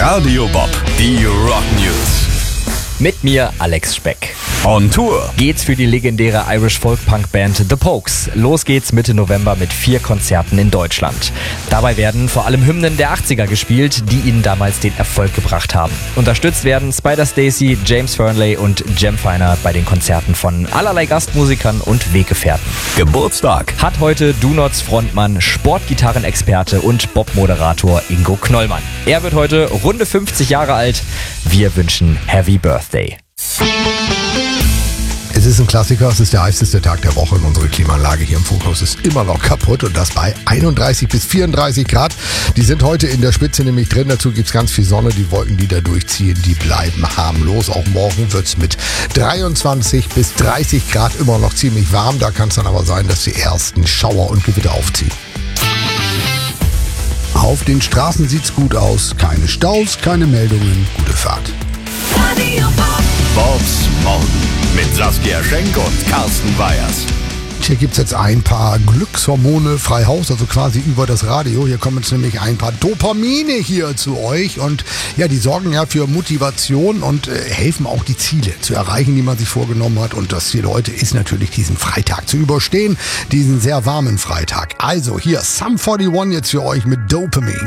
Radio Bob, die Rock News. Mit mir Alex Speck. On Tour Geht's für die legendäre Irish Folk-Punk-Band The Pogues. Los geht's Mitte November mit 4 Konzerten in Deutschland. Dabei werden vor allem Hymnen der 80er gespielt, die ihnen damals den Erfolg gebracht haben. Unterstützt werden Spider Stacy, James Fernley und Jem Feiner bei den Konzerten von allerlei Gastmusikern und Weggefährten. Geburtstag. Hat heute Do Nots Frontmann, Sportgitarrenexperte und Bob-Moderator Ingo Knollmann. Er wird heute runde 50 Jahre alt. Wir wünschen Happy Birthday. Es ist ein Klassiker, es ist der heißeste Tag der Woche und unsere Klimaanlage hier im Funkhaus ist immer noch kaputt und das bei 31 bis 34 Grad. Die sind heute in der Spitze nämlich drin, dazu gibt es ganz viel Sonne, die Wolken, die da durchziehen, die bleiben harmlos. Auch morgen wird es mit 23 bis 30 Grad immer noch ziemlich warm, da kann es dann aber sein, dass die ersten Schauer und Gewitter aufziehen. Auf den Straßen sieht's gut aus, keine Staus, keine Meldungen, gute Fahrt. Bobs Morgen mit Saskia Schenk und Carsten Weyers. Hier gibt's jetzt ein paar Glückshormone frei Haus, also quasi über das Radio. Hier kommen jetzt nämlich ein paar Dopamine hier zu euch und ja, die sorgen ja für Motivation und helfen auch die Ziele zu erreichen, die man sich vorgenommen hat. Und das Ziel heute ist natürlich, diesen Freitag zu überstehen, diesen sehr warmen Freitag. Also hier Sum 41 jetzt für euch mit Dopamine.